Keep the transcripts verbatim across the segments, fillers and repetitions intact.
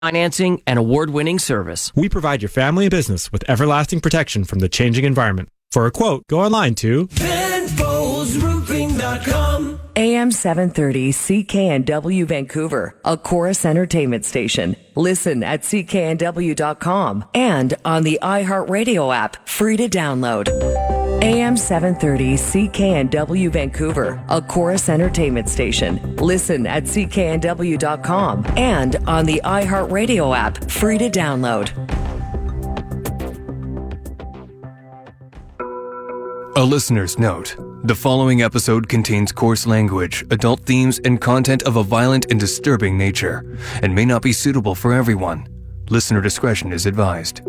financing, and award-winning service. We provide your family and business with everlasting protection from the changing environment. For a quote, go online to Van Bowles Roofing dot com. A M seven thirty C K N W Vancouver, a Chorus Entertainment station. Listen at C K N W dot com and on the iHeartRadio app, free to download. A M seven thirty C K N W Vancouver, a Chorus Entertainment station. Listen at C K N W dot com and on the iHeartRadio app, free to download. A listener's note. The following episode contains coarse language, adult themes, and content of a violent and disturbing nature, and may not be suitable for everyone. Listener discretion is advised.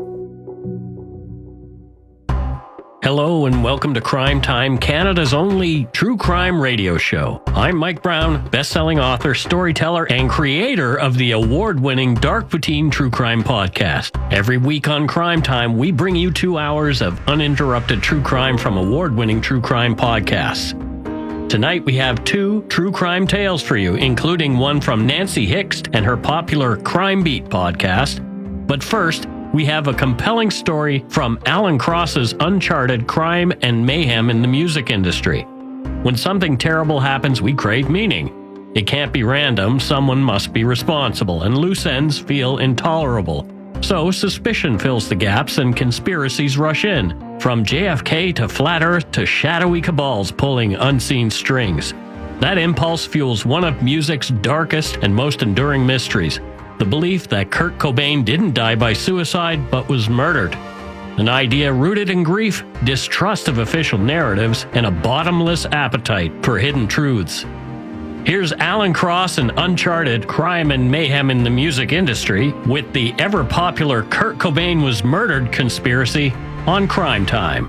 Hello and welcome to Crime Time, Canada's only true crime radio show. I'm Mike Brown, best-selling author, storyteller, and creator of the award-winning Dark Poutine True Crime Podcast. Every week on Crime Time, we bring you two hours of uninterrupted true crime from award-winning true crime podcasts. Tonight we have two true crime tales for you, including one from Nancy Hixt and her popular Crime Beat podcast. But first, we have a compelling story from Alan Cross's Uncharted Crime and Mayhem in the Music Industry. When something terrible happens, we crave meaning. It can't be random, someone must be responsible, and loose ends feel intolerable. So suspicion fills the gaps and conspiracies rush in, from J F K to Flat Earth to shadowy cabals pulling unseen strings. That impulse fuels one of music's darkest and most enduring mysteries, the belief that Kurt Cobain didn't die by suicide but was murdered. An idea rooted in grief, distrust of official narratives, and a bottomless appetite for hidden truths. Here's Alan Cross and Uncharted Crime and Mayhem in the Music Industry with the ever-popular Kurt Cobain was murdered conspiracy on Crime Time.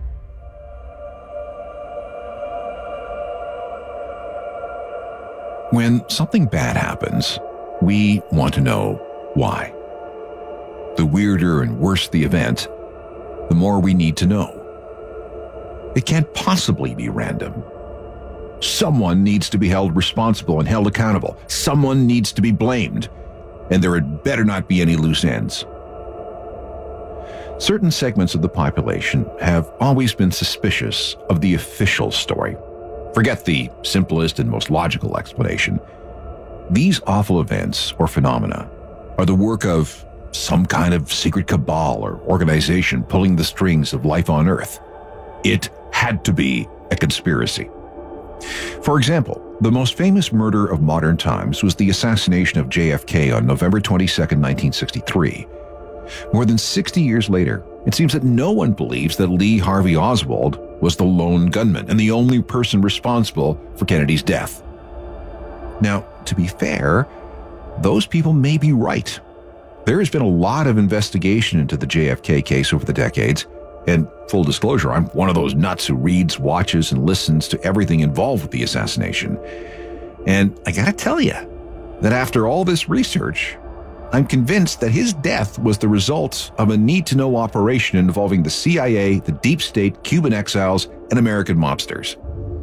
When something bad happens, we want to know why. The weirder and worse the event, the more we need to know. It can't possibly be random. Someone needs to be held responsible and held accountable. Someone needs to be blamed, and there had better not be any loose ends. Certain segments of the population have always been suspicious of the official story. Forget the simplest and most logical explanation. These awful events or phenomena are the work of some kind of secret cabal or organization pulling the strings of life on Earth. It had to be a conspiracy. For example, the most famous murder of modern times was the assassination of J F K on November twenty-second, nineteen sixty-three. More than sixty years later, it seems that no one believes that Lee Harvey Oswald was the lone gunman and the only person responsible for Kennedy's death. Now, to be fair, those people may be right. There has been a lot of investigation into the J F K case over the decades, and full disclosure, I'm one of those nuts who reads, watches, and listens to everything involved with the assassination. And I gotta tell you that after all this research, I'm convinced that his death was the result of a need-to-know operation involving the C I A, the deep state, Cuban exiles, and American mobsters.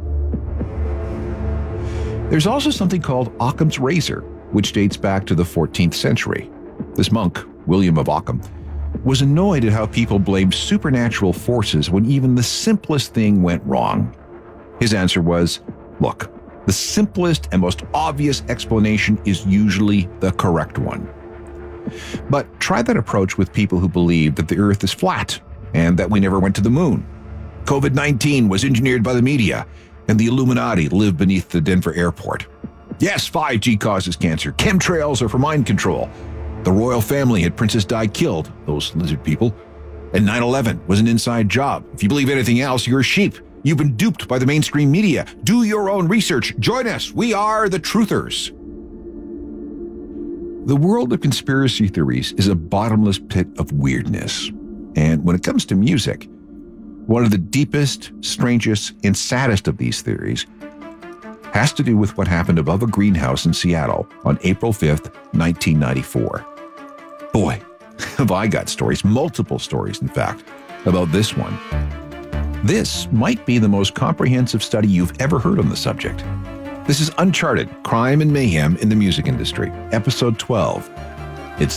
There's also something called Occam's razor, which dates back to the fourteenth century. This monk, William of Ockham, was annoyed at how people blamed supernatural forces when even the simplest thing went wrong. His answer was, look, the simplest and most obvious explanation is usually the correct one. But try that approach with people who believe that the Earth is flat and that we never went to the moon. COVID nineteen was engineered by the media, and the Illuminati live beneath the Denver airport. Yes, five G causes cancer. Chemtrails are for mind control. The royal family had Princess Di killed, those lizard people. And nine eleven was an inside job. If you believe anything else, you're a sheep. You've been duped by the mainstream media. Do your own research. Join us. We are the truthers. The world of conspiracy theories is a bottomless pit of weirdness. And when it comes to music, one of the deepest, strangest, and saddest of these theories has to do with what happened above a greenhouse in Seattle on April fifth, nineteen ninety-four. Boy, have I got stories, multiple stories, in fact, about this one. This might be the most comprehensive study you've ever heard on the subject. This is Uncharted, Crime and Mayhem in the Music Industry, Episode twelve,